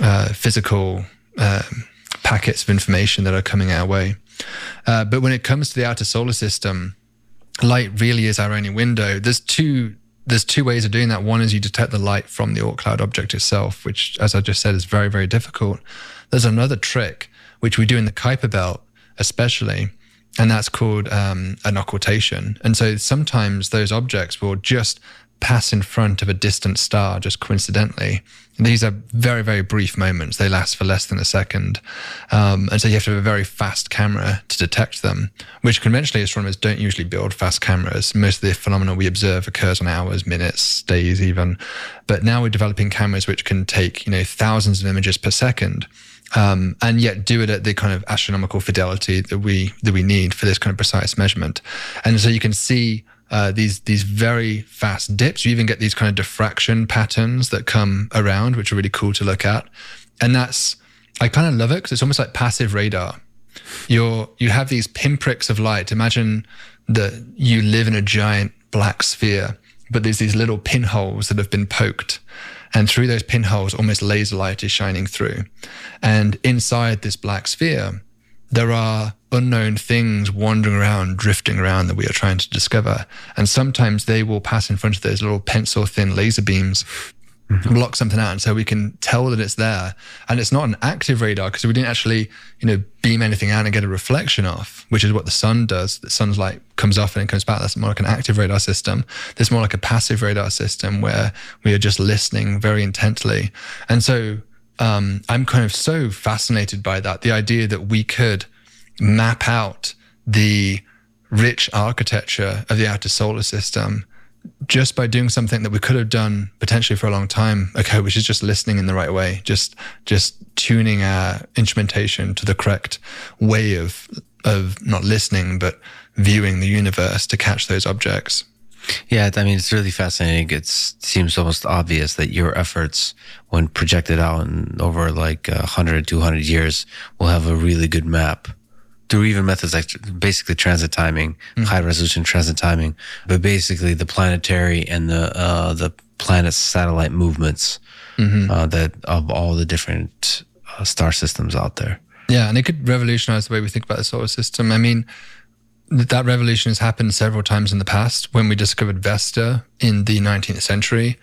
physical packets of information that are coming our way. But when it comes to the outer solar system, light really is our only window. There's two ways of doing that. One is you detect the light from the Oort cloud object itself, which, as I just said, is very, very difficult. There's another trick, which we do in the Kuiper belt especially, and that's called an occultation. And so sometimes those objects will just pass in front of a distant star just coincidentally. These are very, very brief moments. They last for less than a second. And so you have to have a very fast camera to detect them, which conventionally astronomers don't usually build fast cameras. Most of the phenomena we observe occurs on hours, minutes, days even. But now we're developing cameras which can take, thousands of images per second. And yet do it at the kind of astronomical fidelity that we need for this kind of precise measurement. And so you can see these very fast dips. You even get these kind of diffraction patterns that come around, which are really cool to look at. And I kind of love it because it's almost like passive radar. You have these pinpricks of light. Imagine that you live in a giant black sphere, but there's these little pinholes that have been poked. And through those pinholes, almost laser light is shining through. And inside this black sphere, there are unknown things wandering around, drifting around that we are trying to discover. And sometimes they will pass in front of those little pencil-thin laser beams, block something out. And so we can tell that it's there. And it's not an active radar because we didn't actually, beam anything out and get a reflection off, which is what the sun does. The sun's light comes off and it comes back. That's more like an active radar system. There's more like a passive radar system where we are just listening very intently. And so I'm kind of so fascinated by that. The idea that we could map out the rich architecture of the outer solar system just by doing something that we could have done potentially for a long time ago, which is just listening in the right way, just tuning our instrumentation to the correct way of not listening, but viewing the universe to catch those objects. Yeah, I mean, it's really fascinating. It seems almost obvious that your efforts, when projected out in over like 100, 200 years, will have a really good map through even methods like basically transit timing, high resolution transit timing, but basically the planetary and the planet's satellite movements that of all the different star systems out there. Yeah, and it could revolutionize the way we think about the solar system. I mean, that revolution has happened several times in the past. When we discovered Vesta in the 19th century,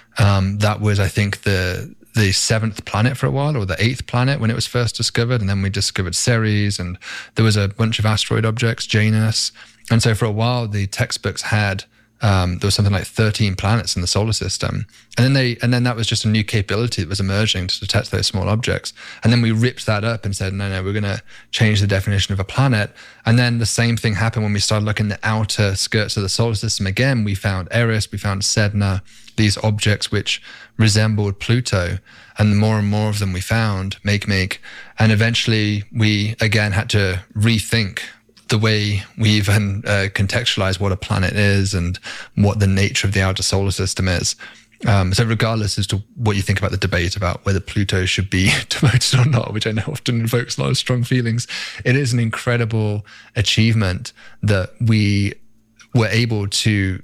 that was, I think, the seventh planet for a while, or the eighth planet when it was first discovered. And then we discovered Ceres, and there was a bunch of asteroid objects, Janus. And so for a while, the textbooks had, there was something like 13 planets in the solar system. And then that was just a new capability that was emerging to detect those small objects. And then we ripped that up and said, no, we're going to change the definition of a planet. And then the same thing happened when we started looking at the outer skirts of the solar system. Again, we found Eris, we found Sedna, these objects which resembled Pluto. And the more and more of them we found, make. And eventually we again had to rethink the way we even contextualize what a planet is and what the nature of the outer solar system is. So regardless as to what you think about the debate about whether Pluto should be demoted or not, which I know often invokes a lot of strong feelings, it is an incredible achievement that we were able to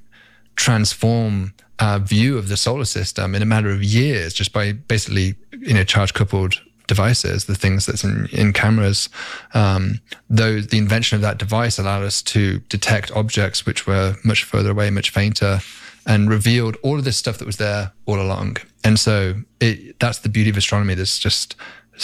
transform our view of the solar system in a matter of years just by basically, charge-coupled devices, the things that's in cameras. Though the invention of that device allowed us to detect objects which were much further away, much fainter, and revealed all of this stuff that was there all along. And so that's the beauty of astronomy. There's just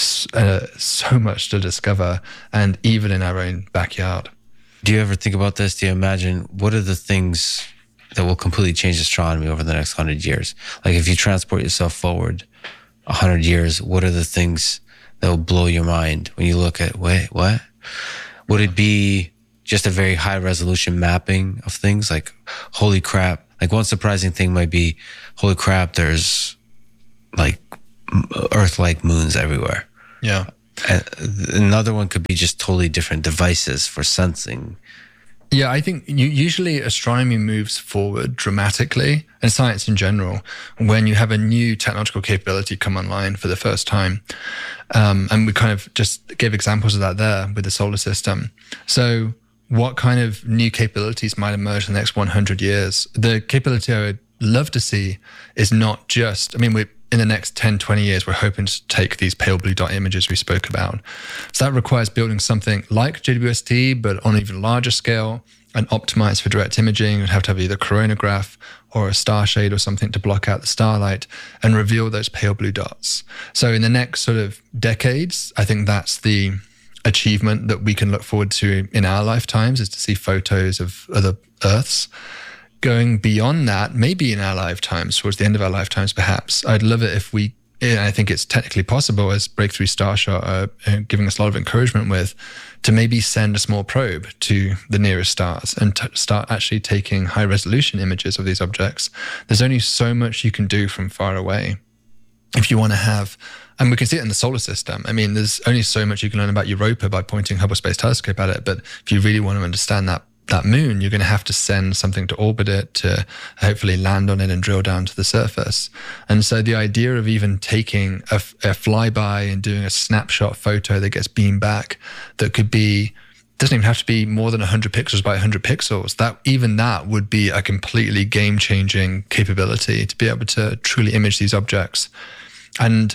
so much to discover, and even in our own backyard. Do you ever think about this? Do you imagine what are the things that will completely change astronomy over the next 100 years? Like if you transport yourself forward, 100 years, what are the things that will blow your mind when you look at, wait, what? Would it be just a very high resolution mapping of things? Like, holy crap. Like, one surprising thing might be, holy crap, there's like Earth-like moons everywhere. Yeah. Another one could be just totally different devices for sensing. Yeah, I think usually astronomy moves forward dramatically, and science in general, when you have a new technological capability come online for the first time. And we kind of just gave examples of that there with the solar system. So what kind of new capabilities might emerge in the next 100 years? The capability I would love to see is not just, I mean, in the next 10, 20 years, we're hoping to take these pale blue dot images we spoke about. So that requires building something like JWST, but on an even larger scale and optimized for direct imaging. You'd have to have either a coronagraph or a star shade or something to block out the starlight and reveal those pale blue dots. So in the next sort of decades, I think that's the achievement that we can look forward to in our lifetimes, is to see photos of other Earths. Going beyond that, maybe in our lifetimes, towards the end of our lifetimes, perhaps, I'd love it if we, and I think it's technically possible, as Breakthrough Starshot are giving us a lot of encouragement with, to maybe send a small probe to the nearest stars and start actually taking high resolution images of these objects. There's only so much you can do from far away. If you want to have, and we can see it in the solar system. I mean, there's only so much you can learn about Europa by pointing Hubble Space Telescope at it. But if you really want to understand that moon, you're going to have to send something to orbit it, to hopefully land on it and drill down to the surface. And so the idea of even taking a flyby and doing a snapshot photo that gets beamed back, that could be, doesn't even have to be more than 100 pixels by 100 pixels. That would be a completely game-changing capability to be able to truly image these objects. And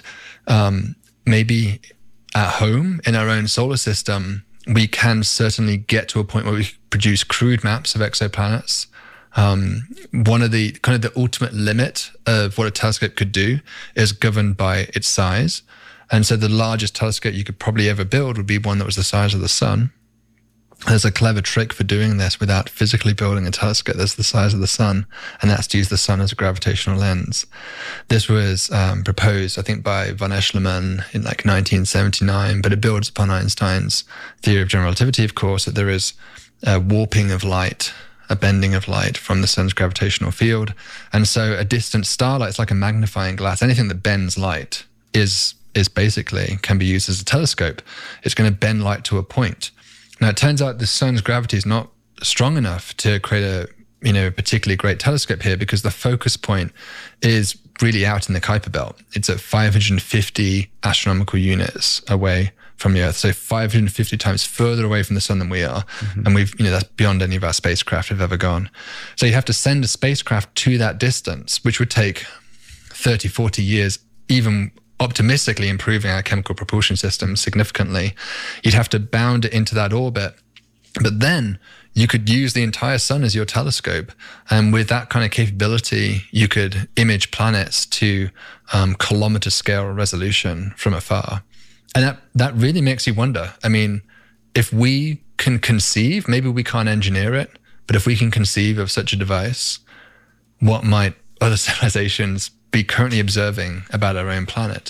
maybe at home in our own solar system, we can certainly get to a point where we produce crude maps of exoplanets. One of the kind of the ultimate limit of what a telescope could do is governed by its size. And so the largest telescope you could probably ever build would be one that was the size of the sun. There's a clever trick for doing this without physically building a telescope that's the size of the sun, and that's to use the sun as a gravitational lens. This was proposed, I think, by von Eschlemann in like 1979, but it builds upon Einstein's theory of general relativity, of course, that there is a warping of light, a bending of light from the sun's gravitational field. And so a distant starlight is like a magnifying glass. Anything that bends light is basically can be used as a telescope. It's going to bend light to a point. Now, it turns out the sun's gravity is not strong enough to create a particularly great telescope here, because the focus point is really out in the Kuiper belt. It's at 550 astronomical units away from the Earth, so 550 times further away from the sun than we are. Mm-hmm. And that's beyond any of our spacecraft have ever gone. So you have to send a spacecraft to that distance, which would take 30, 40 years, even optimistically improving our chemical propulsion system significantly. You'd have to bound it into that orbit. But then you could use the entire sun as your telescope. And with that kind of capability, you could image planets to kilometer scale resolution from afar. And that really makes you wonder. I mean, if we can conceive, maybe we can't engineer it, but if we can conceive of such a device, what might other civilizations be currently observing about our own planet?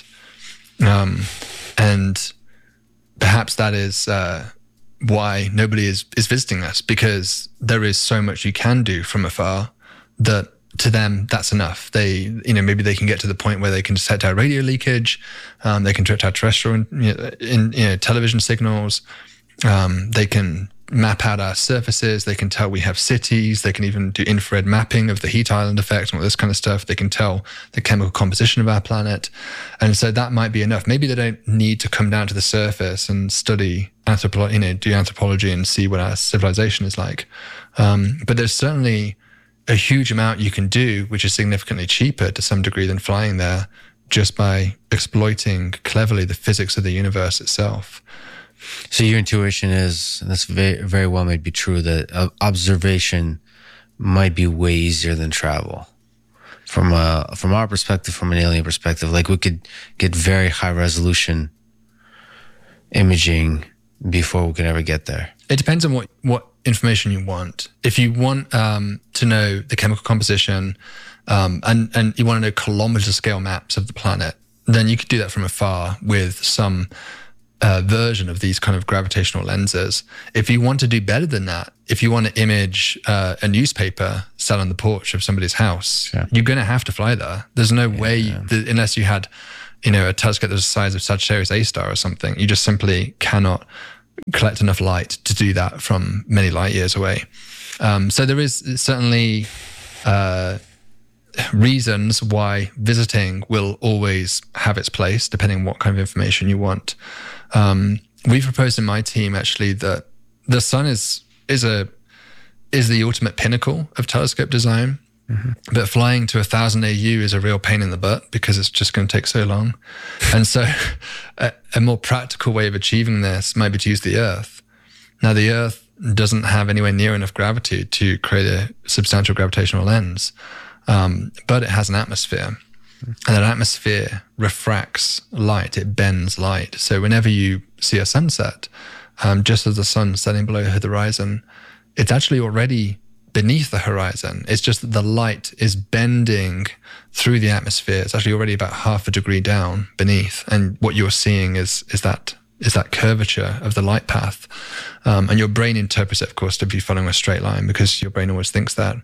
And perhaps that is why nobody is visiting us, because there is so much you can do from afar that to them that's enough. They, maybe they can get to the point where they can detect our radio leakage, they can detect our terrestrial television signals, they can map out our surfaces, they can tell we have cities, they can even do infrared mapping of the heat island effect and all this kind of stuff. They can tell the chemical composition of our planet. And so that might be enough. Maybe they don't need to come down to the surface and study do anthropology and see what our civilization is like. But there's certainly a huge amount you can do, which is significantly cheaper to some degree than flying there, just by exploiting cleverly the physics of the universe itself. So your intuition is, and this very, very well might be true, that observation might be way easier than travel. From our perspective, from an alien perspective, like we could get very high resolution imaging before we can ever get there. It depends on what information you want. If you want to know the chemical composition and you want to know kilometer scale maps of the planet, then you could do that from afar with some version of these kind of gravitational lenses. If you want to do better than that, if you want to image a newspaper sat on the porch of somebody's house, you're going to have to fly there. There's no way, unless you had, a telescope that's the size of Sagittarius A star or something, you just simply cannot collect enough light to do that from many light years away. So there is certainly reasons why visiting will always have its place, depending on what kind of information you want. We've proposed in my team actually that the sun is the ultimate pinnacle of telescope design, but flying to 1,000 AU is a real pain in the butt because it's just going to take so long. And so a more practical way of achieving this might be to use the Earth. Now, the Earth doesn't have anywhere near enough gravity to create a substantial gravitational lens, but it has an atmosphere. And that atmosphere refracts light, it bends light. So whenever you see a sunset, just as the sun's setting below the horizon, it's actually already beneath the horizon. It's just that the light is bending through the atmosphere. It's actually already about half a degree down beneath. And what you're seeing is that curvature of the light path. And your brain interprets it, of course, to be following a straight line because your brain always thinks that.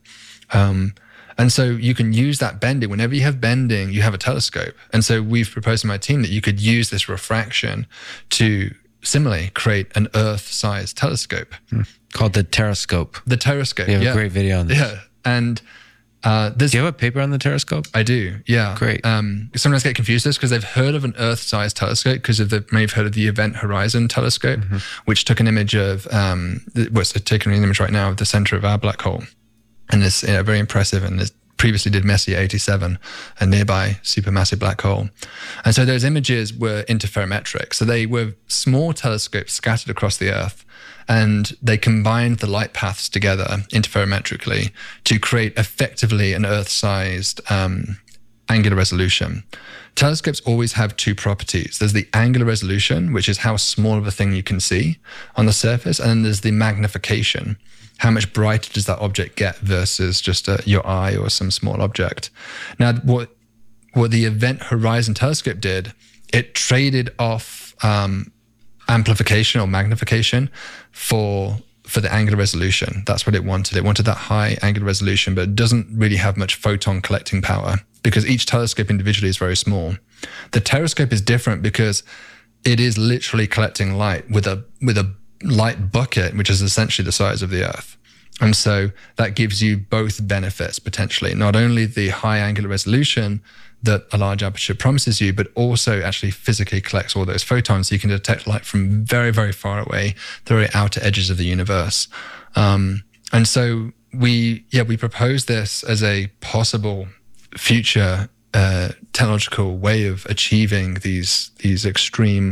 And so you can use that bending. Whenever you have bending, you have a telescope. And so we've proposed to my team that you could use this refraction to similarly create an Earth-sized telescope. Called the Terrascope. The Terrascope, You have a great video on this. Yeah, and do you have a paper on the Terrascope? I do, yeah. Great. Sometimes get confused with this because they've heard of an Earth-sized telescope because of may have heard of the Event Horizon Telescope, which took an image of, it's taking an image right now of the center of our black hole. And it's very impressive, and it previously did Messier 87, a nearby supermassive black hole. And so those images were interferometric. So they were small telescopes scattered across the Earth, and they combined the light paths together interferometrically to create effectively an Earth-sized angular resolution. Telescopes always have two properties. There's the angular resolution, which is how small of a thing you can see on the surface, and then there's the magnification. How much brighter does that object get versus just your eye or some small object? Now, what the Event Horizon Telescope did, it traded off amplification or magnification for the angular resolution. That's what it wanted. It wanted that high angular resolution, but it doesn't really have much photon collecting power because each telescope individually is very small. The Terrascope is different because it is literally collecting light with a light bucket, which is essentially the size of the Earth. And so that gives you both benefits potentially, not only the high angular resolution that a large aperture promises you, but also actually physically collects all those photons so you can detect light from very, very far away, the very outer edges of the universe. And so we propose this as a possible future technological way of achieving these extreme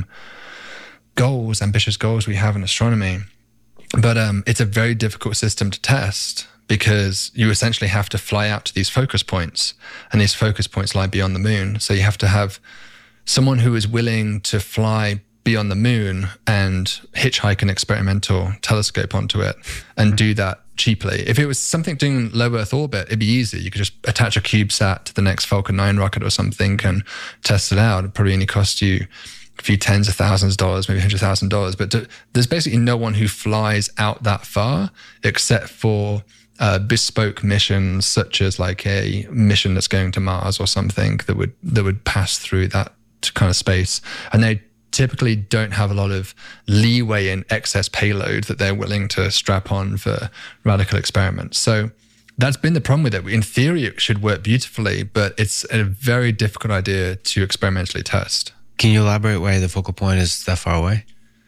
goals, ambitious goals we have in astronomy. But it's a very difficult system to test because you essentially have to fly out to these focus points, and these focus points lie beyond the moon. So you have to have someone who is willing to fly beyond the moon and hitchhike an experimental telescope onto it and do that cheaply. If it was something doing low Earth orbit, it'd be easy. You could just attach a CubeSat to the next Falcon 9 rocket or something and test it out. It'd probably only cost you a few tens of thousands of dollars, maybe $100,000. But there's basically no one who flies out that far except for bespoke missions, such as like a mission that's going to Mars or something that would pass through that kind of space. And they typically don't have a lot of leeway in excess payload that they're willing to strap on for radical experiments. So that's been the problem with it. In theory, it should work beautifully, but it's a very difficult idea to experimentally test. Can you elaborate why the focal point is that far away?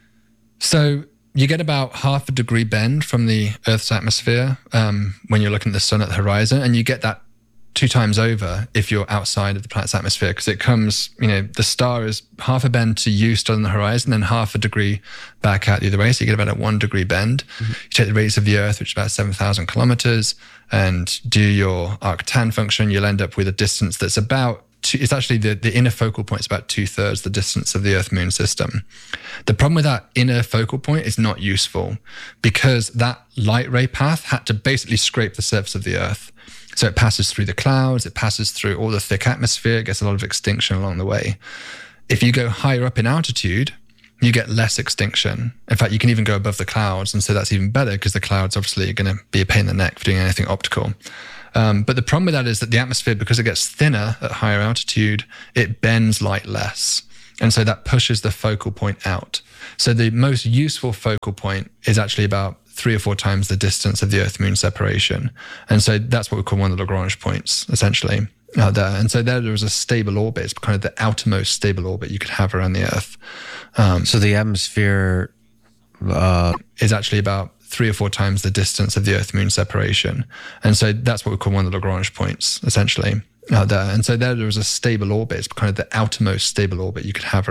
So you get about half a degree bend from the Earth's atmosphere when you're looking at the sun at the horizon, and you get that 2 times over if you're outside of the planet's atmosphere, because it comes, the star is half a bend to you still on the horizon, then half a degree back out the other way. So you get about a 1 degree bend. Mm-hmm. You take the radius of the Earth, which is about 7,000 kilometers, and do your arctan function. You'll end up with a distance that's about it's actually the inner focal point is about 2/3 the distance of the Earth-Moon system. The problem with that inner focal point is not useful because that light ray path had to basically scrape the surface of the Earth. So it passes through the clouds, it passes through all the thick atmosphere, it gets a lot of extinction along the way. If you go higher up in altitude, you get less extinction. In fact, you can even go above the clouds. And so that's even better because the clouds obviously are going to be a pain in the neck for doing anything optical. But the problem with that is that the atmosphere, because it gets thinner at higher altitude, it bends light less. And so that pushes the focal point out. So the most useful focal point is actually about 3 or 4 times the distance of the Earth-Moon separation. And so that's what we call one of the Lagrange points, essentially, out there. And so there is a stable orbit. It's kind of the outermost stable orbit you could have around the Earth. So the atmosphere is actually about 3 or 4 times the distance of the Earth-Moon separation. And so that's what we call one of the Lagrange points, essentially, out there. And so there is a stable orbit. It's kind of the outermost stable orbit you could have